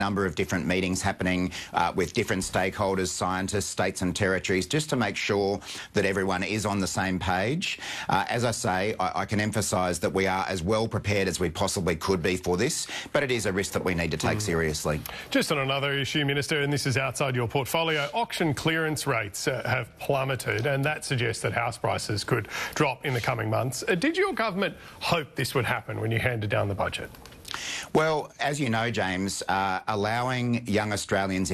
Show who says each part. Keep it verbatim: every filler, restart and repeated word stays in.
Speaker 1: number of different meetings happening uh, with different stakeholders, scientists, states and territories, just to make sure that everyone is on the same page. Uh, as I say, I, I can emphasise that we are as well prepared as we possibly could be for this, but it is a risk that we need to take mm. seriously.
Speaker 2: Just on another issue, Minister, and this is outside your portfolio, auction clearance rates uh, have plummeted, and that suggests that house prices could drop in the coming months. Uh, did your government hope this would happen when you handed down the budget?
Speaker 1: Well, as you know, James, uh, allowing young Australians